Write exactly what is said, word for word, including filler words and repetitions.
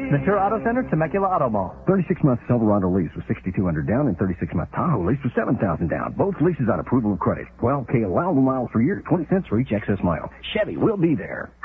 Ventura Auto Center, Temecula Auto Mall. thirty-six month Silverado lease with sixty-two hundred down and thirty-six month Tahoe lease with seven thousand down. Both leases on approval of credit. twelve K allowable miles per year, twenty cents for each excess mile. Chevy will be there.